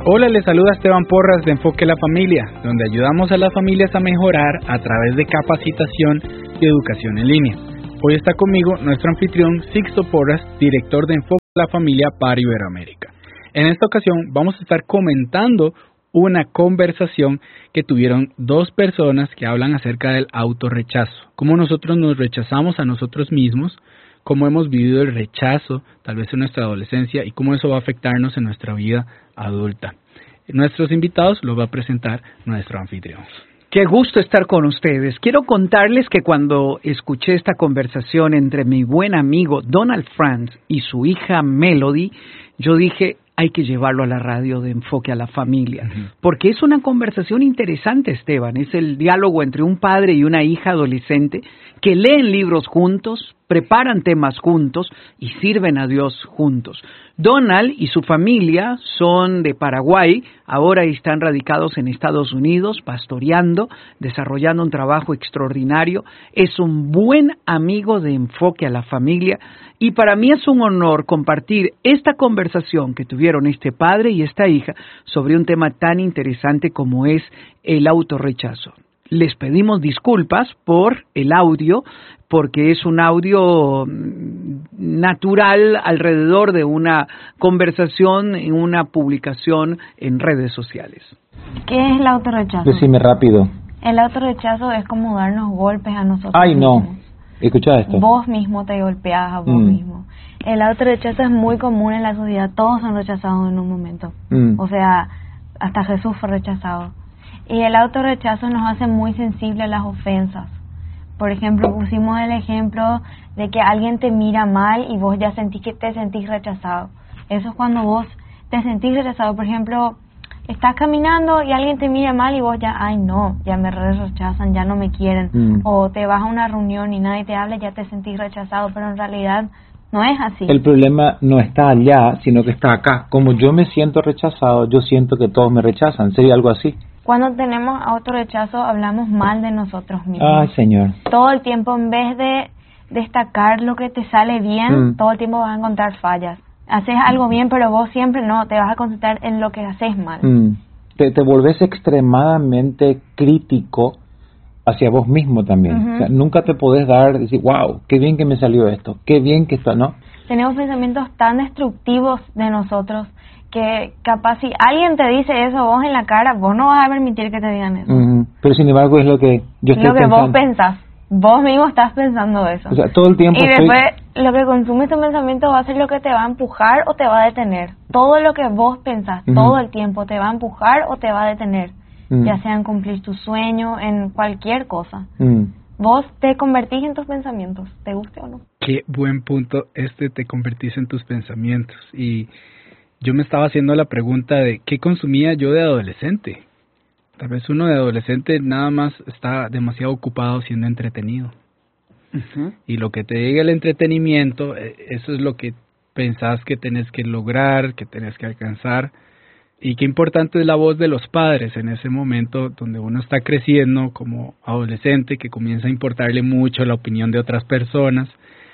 Hola, les saluda Esteban Porras de Enfoque a la Familia, donde ayudamos a las familias a mejorar a través de capacitación y educación en línea. Hoy está conmigo nuestro anfitrión Sixto Porras, director de Enfoque a la Familia para Iberoamérica. En esta ocasión vamos a estar comentando una conversación que tuvieron dos personas que hablan acerca del autorrechazo, cómo nosotros nos rechazamos a nosotros mismos, cómo hemos vivido el rechazo, tal vez en nuestra adolescencia, y cómo eso va a afectarnos en nuestra vida adulta. Nuestros invitados los va a presentar nuestro anfitrión. Qué gusto estar con ustedes. Quiero contarles que cuando escuché esta conversación entre mi buen amigo Donald Franz y su hija Melody, yo dije, hay que llevarlo a la radio de Enfoque a la Familia, porque es una conversación interesante, Esteban. Es el diálogo entre un padre y una hija adolescente que leen libros juntos, preparan temas juntos y sirven a Dios juntos. Donald y su familia son de Paraguay, ahora están radicados en Estados Unidos, pastoreando, desarrollando un trabajo extraordinario. Es un buen amigo de Enfoque a la Familia y para mí es un honor compartir esta conversación que tuvieron este padre y esta hija sobre un tema tan interesante como es el autorrechazo. Les pedimos disculpas por el audio, porque es un audio natural alrededor de una conversación en una publicación en redes sociales. ¿Qué es el autorrechazo? Decime rápido. El autorrechazo es como darnos golpes a nosotros Ay, mismos. no. Escucha esto. Vos mismo te golpeas a vos mismo. El autorrechazo es muy común en la sociedad. Todos son rechazados en un momento. O sea, hasta Jesús fue rechazado. Y el autorrechazo nos hace muy sensibles a las ofensas. Por ejemplo, pusimos el ejemplo de que alguien te mira mal y vos ya sentís que te sentís rechazado. Eso es cuando vos te sentís rechazado. Por ejemplo, estás caminando y alguien te mira mal y vos ya, ay no, ya me rechazan, ya no me quieren. O te vas a una reunión y nadie te habla y ya te sentís rechazado, pero en realidad no es así. El problema no está allá, sino que está acá. Como yo me siento rechazado, yo siento que todos me rechazan. ¿Sería algo así? Cuando tenemos autorrechazo hablamos mal de nosotros mismos. Ay, Señor. Todo el tiempo, en vez de destacar lo que te sale bien, todo el tiempo vas a encontrar fallas. Haces algo bien, pero vos siempre no, te vas a concentrar en lo que haces mal. Te volvés extremadamente crítico hacia vos mismo también. O sea, nunca te podés decir, wow, qué bien que me salió esto, qué bien que está, ¿no? Tenemos pensamientos tan destructivos de nosotros que capaz si alguien te dice eso vos en la cara, vos no vas a permitir que te digan eso. Pero sin embargo es lo que yo estoy pensando. Lo que vos pensás. Vos mismo estás pensando eso. O sea, todo el tiempo y después lo que consume tu pensamiento va a ser lo que te va a empujar o te va a detener. Todo lo que vos pensás todo el tiempo te va a empujar o te va a detener. Ya sea en cumplir tu sueño, en cualquier cosa. Vos te convertís en tus pensamientos, te guste o no. Qué buen punto te convertís en tus pensamientos. Y yo me estaba haciendo la pregunta de ¿qué consumía yo de adolescente? Tal vez uno de adolescente nada más está demasiado ocupado siendo entretenido. Y lo que te llega el entretenimiento, eso es lo que pensás que tenés que lograr, que tenés que alcanzar. Y qué importante es la voz de los padres en ese momento donde uno está creciendo como adolescente, que comienza a importarle mucho la opinión de otras personas.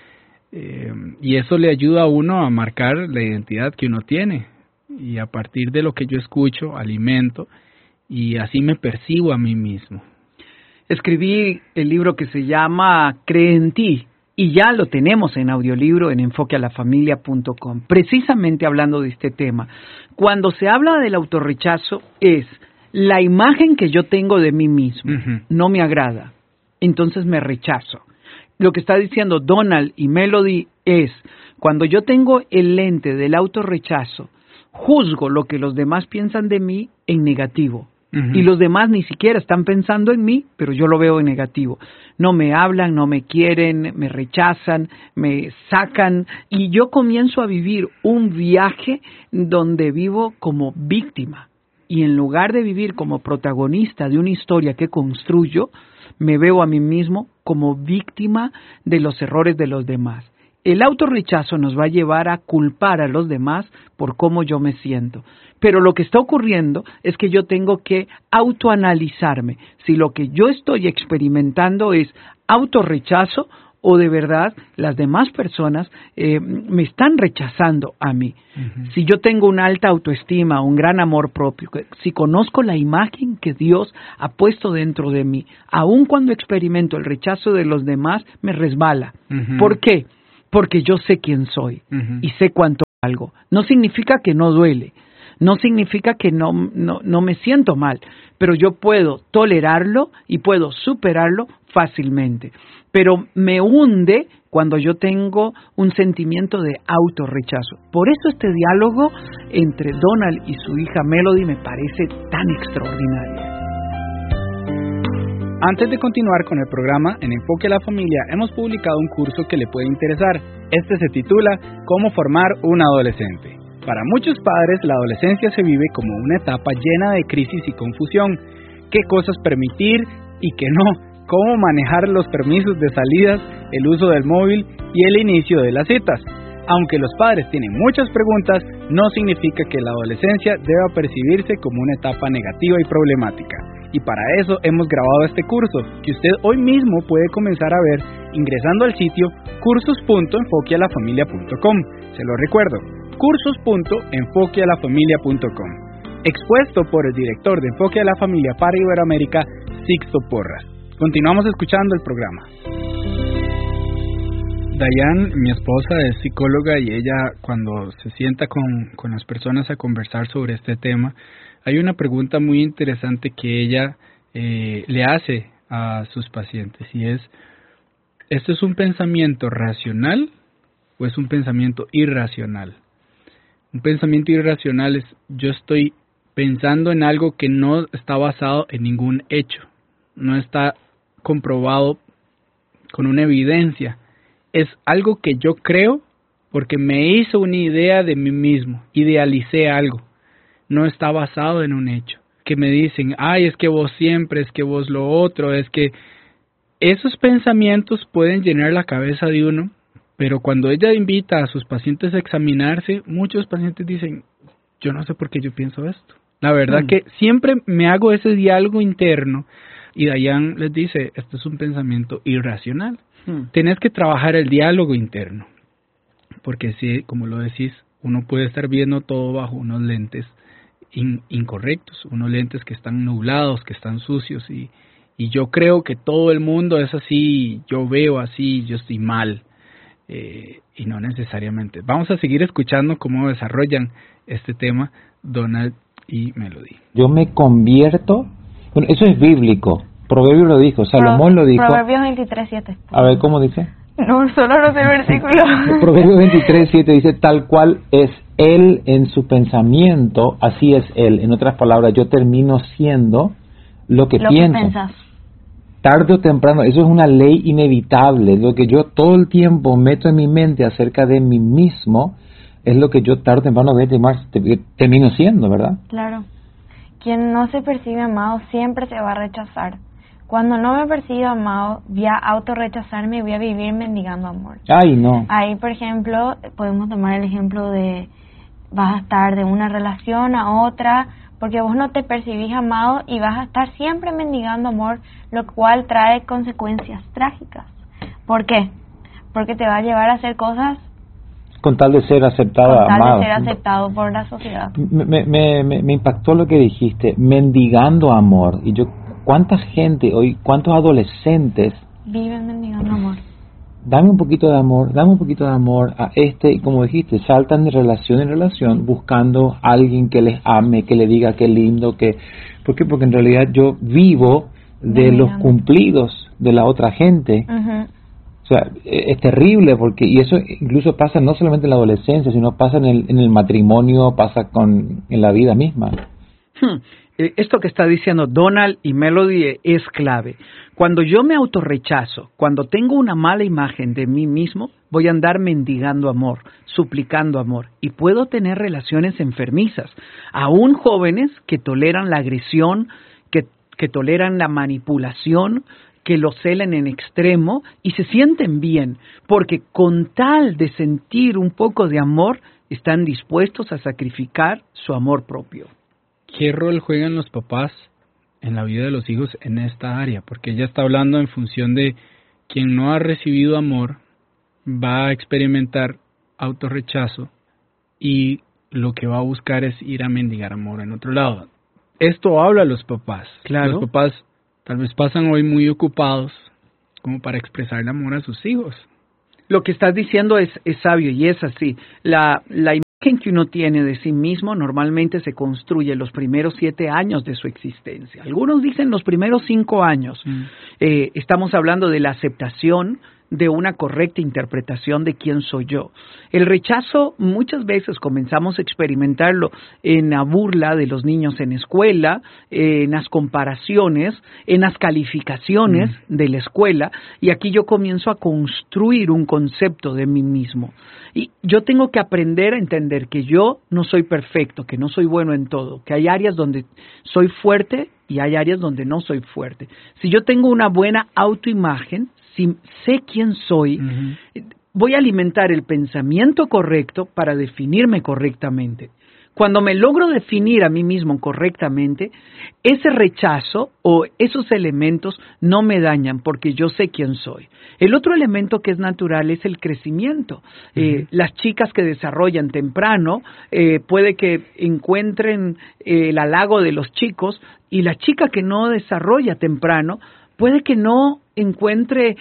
Y eso le ayuda a uno a marcar la identidad que uno tiene. Y a partir de lo que yo escucho, alimento, y así me percibo a mí mismo. Escribí el libro que se llama Cree en ti, y ya lo tenemos en audiolibro en enfoquealafamilia.com, precisamente hablando de este tema. Cuando se habla del autorrechazo es la imagen que yo tengo de mí mismo, no me agrada, entonces me rechazo. Lo que está diciendo Donald y Melody es, cuando yo tengo el lente del autorrechazo, juzgo lo que los demás piensan de mí en negativo. Y los demás ni siquiera están pensando en mí, pero yo lo veo en negativo. No me hablan, no me quieren, me rechazan, me sacan. Y yo comienzo a vivir un viaje donde vivo como víctima. Y en lugar de vivir como protagonista de una historia que construyo, me veo a mí mismo como víctima de los errores de los demás. El autorrechazo nos va a llevar a culpar a los demás por cómo yo me siento. Pero lo que está ocurriendo es que yo tengo que autoanalizarme. Si lo que yo estoy experimentando es autorrechazo o de verdad las demás personas me están rechazando a mí. Uh-huh. Si yo tengo una alta autoestima, un gran amor propio, si conozco la imagen que Dios ha puesto dentro de mí, aun cuando experimento el rechazo de los demás, me resbala. Uh-huh. ¿Por qué? Porque yo sé quién soy uh-huh. y sé cuánto valgo. No significa que no duele. No significa que no me siento mal, pero yo puedo tolerarlo y puedo superarlo fácilmente. Pero me hunde cuando yo tengo un sentimiento de autorrechazo. Por eso este diálogo entre Donald y su hija Melody me parece tan extraordinario. Antes de continuar con el programa, en Enfoque a la Familia hemos publicado un curso que le puede interesar. Este se titula ¿Cómo formar un adolescente? Para muchos padres, la adolescencia se vive como una etapa llena de crisis y confusión. ¿Qué cosas permitir y qué no? ¿Cómo manejar los permisos de salidas, el uso del móvil y el inicio de las citas? Aunque los padres tienen muchas preguntas, no significa que la adolescencia deba percibirse como una etapa negativa y problemática. Y para eso hemos grabado este curso, que usted hoy mismo puede comenzar a ver ingresando al sitio cursos.enfoquealafamilia.com. Se lo recuerdo, cursos.enfoquealafamilia.com. Expuesto por el director de Enfoque a la Familia para Iberoamérica, Sixto Porras. Continuamos escuchando el programa. Dayan, mi esposa, es psicóloga y ella, cuando se sienta con las personas a conversar sobre este tema, hay una pregunta muy interesante que ella le hace a sus pacientes y es: ¿esto es un pensamiento racional o es un pensamiento irracional? Un pensamiento irracional es: yo estoy pensando en algo que no está basado en ningún hecho, no está comprobado con una evidencia. Es algo que yo creo porque me hizo una idea de mí mismo, idealicé algo, no está basado en un hecho. Que me dicen, ay, es que vos siempre, es que vos lo otro, es que... Esos pensamientos pueden llenar la cabeza de uno, pero cuando ella invita a sus pacientes a examinarse, muchos pacientes dicen, yo no sé por qué yo pienso esto. La verdad que siempre me hago ese diálogo interno y Dayan les dice, esto es un pensamiento irracional. Tenés que trabajar el diálogo interno, porque si, como lo decís, uno puede estar viendo todo bajo unos lentes incorrectos, unos lentes que están nublados, que están sucios y yo creo que todo el mundo es así, yo veo así, yo estoy mal, y no necesariamente. Vamos a seguir escuchando cómo desarrollan este tema Donald y Melody. Yo me convierto, bueno, eso es bíblico, Proverbios lo dijo, Salomón lo dijo. Proverbios 23:7. A ver, ¿cómo dice? No, solo no sé el versículo. Proverbios 23:7 dice, tal cual es él en su pensamiento, así es él. En otras palabras, yo termino siendo lo que pienso. Que pensas. Tarde o temprano, eso es una ley inevitable. Lo que yo todo el tiempo meto en mi mente acerca de mí mismo, es lo que yo tarde o temprano termino siendo, ¿verdad? Claro. Quien no se percibe amado siempre se va a rechazar. Cuando no me percibo amado, voy a autorrechazarme y voy a vivir mendigando amor. Ay, no. Ahí, por ejemplo, podemos tomar el ejemplo de vas a estar de una relación a otra porque vos no te percibís amado y vas a estar siempre mendigando amor, lo cual trae consecuencias trágicas. ¿Por qué? Porque te va a llevar a hacer cosas con tal de ser aceptado, con tal amado. de ser aceptado por la sociedad. Me impactó lo que dijiste, mendigando amor. Y yo, ¿cuánta gente hoy, cuántos adolescentes viven mendigando amor? Dame un poquito de amor a y como dijiste, saltan de relación en relación buscando a alguien que les ame, que le diga qué lindo, ¿por qué? Porque en realidad yo vivo de los cumplidos de la otra gente. Uh-huh. O sea, es terrible porque, y eso incluso pasa no solamente en la adolescencia, sino pasa en el matrimonio, pasa en la vida misma. Esto que está diciendo Donald y Melody es clave. Cuando yo me autorrechazo, cuando tengo una mala imagen de mí mismo, voy a andar mendigando amor, suplicando amor, y puedo tener relaciones enfermizas, aún jóvenes que toleran la agresión, que toleran la manipulación, que lo celan en extremo y se sienten bien, porque con tal de sentir un poco de amor, están dispuestos a sacrificar su amor propio. ¿Qué rol juegan los papás en la vida de los hijos en esta área? Porque ella está hablando en función de quien no ha recibido amor va a experimentar autorrechazo y lo que va a buscar es ir a mendigar amor en otro lado. Esto habla a los papás. Claro. Los papás tal vez pasan hoy muy ocupados como para expresar el amor a sus hijos. Lo que estás diciendo es sabio y es así. La imagen que uno tiene de sí mismo normalmente se construye en los primeros 7 años de su existencia. Algunos dicen los primeros 5 años. Estamos hablando de la aceptación de una correcta interpretación de quién soy yo. El rechazo muchas veces comenzamos a experimentarlo en la burla de los niños en escuela, en las comparaciones, en las calificaciones de la escuela, y aquí yo comienzo a construir un concepto de mí mismo. Y yo tengo que aprender a entender que yo no soy perfecto, que no soy bueno en todo, que hay áreas donde soy fuerte y hay áreas donde no soy fuerte. Si yo tengo una buena autoimagen, si sé quién soy, voy a alimentar el pensamiento correcto para definirme correctamente. Cuando me logro definir a mí mismo correctamente, ese rechazo o esos elementos no me dañan porque yo sé quién soy. El otro elemento que es natural es el crecimiento. Las chicas que desarrollan temprano puede que encuentren el halago de los chicos, y la chica que no desarrolla temprano puede que no encuentre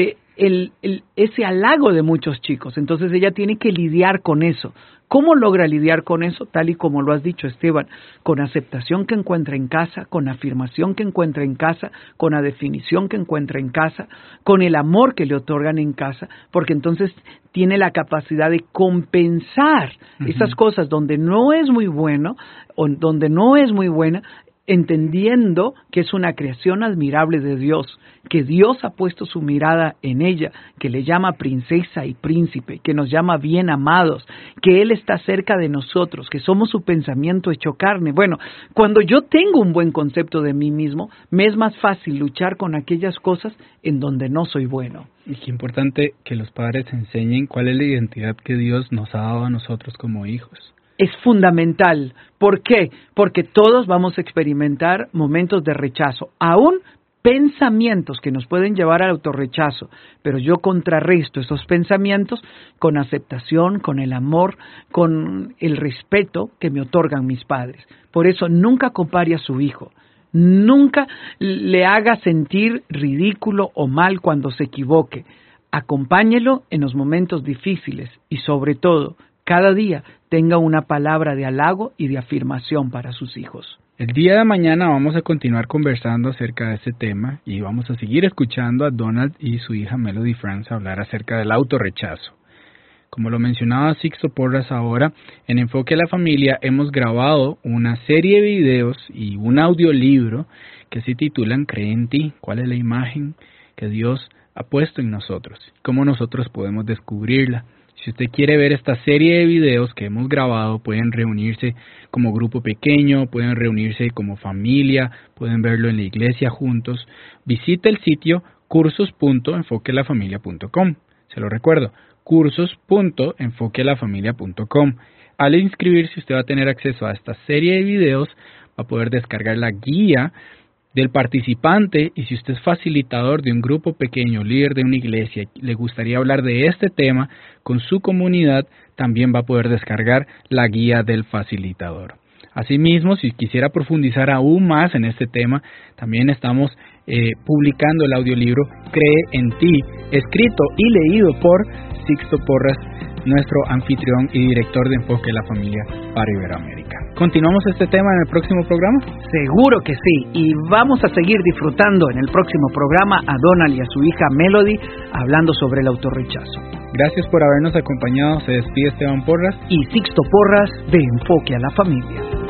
ese halago de muchos chicos. Entonces ella tiene que lidiar con eso. ¿Cómo logra lidiar con eso? Tal y como lo has dicho, Esteban, con aceptación que encuentra en casa, con afirmación que encuentra en casa, con la definición que encuentra en casa, con el amor que le otorgan en casa, porque entonces tiene la capacidad de compensar esas cosas donde no es muy bueno o donde no es muy buena, entendiendo que es una creación admirable de Dios, que Dios ha puesto su mirada en ella, que le llama princesa y príncipe, que nos llama bien amados, que Él está cerca de nosotros, que somos su pensamiento hecho carne. Bueno, cuando yo tengo un buen concepto de mí mismo, me es más fácil luchar con aquellas cosas en donde no soy bueno. Y qué importante que los padres enseñen cuál es la identidad que Dios nos ha dado a nosotros como hijos. Es fundamental. ¿Por qué? Porque todos vamos a experimentar momentos de rechazo, aún pensamientos que nos pueden llevar al autorrechazo, pero yo contrarresto esos pensamientos con aceptación, con el amor, con el respeto que me otorgan mis padres. Por eso nunca compare a su hijo, nunca le haga sentir ridículo o mal cuando se equivoque. Acompáñelo en los momentos difíciles y sobre todo, cada día tenga una palabra de halago y de afirmación para sus hijos. El día de mañana vamos a continuar conversando acerca de este tema y vamos a seguir escuchando a Donald y su hija Melody France hablar acerca del autorrechazo. Como lo mencionaba Sixto Porras ahora, en Enfoque a la Familia hemos grabado una serie de videos y un audiolibro que se titulan Cree en ti, ¿cuál es la imagen que Dios ha puesto en nosotros? ¿Cómo nosotros podemos descubrirla? Si usted quiere ver esta serie de videos que hemos grabado, pueden reunirse como grupo pequeño, pueden reunirse como familia, pueden verlo en la iglesia juntos. Visite el sitio cursos.enfoquealafamilia.com. Se lo recuerdo, cursos.enfoquealafamilia.com. Al inscribirse, usted va a tener acceso a esta serie de videos, va a poder descargar la guía del participante, y si usted es facilitador de un grupo pequeño, líder de una iglesia, le gustaría hablar de este tema con su comunidad, también va a poder descargar la guía del facilitador. Asimismo, si quisiera profundizar aún más en este tema, también estamos publicando el audiolibro Cree en ti, escrito y leído por Sixto Porras, nuestro anfitrión y director de Enfoque a la Familia para Iberoamérica. ¿Continuamos este tema en el próximo programa? Seguro que sí, y vamos a seguir disfrutando en el próximo programa a Donald y a su hija Melody hablando sobre el autorrechazo. Gracias por habernos acompañado. Se despide Esteban Porras y Sixto Porras de Enfoque a la Familia.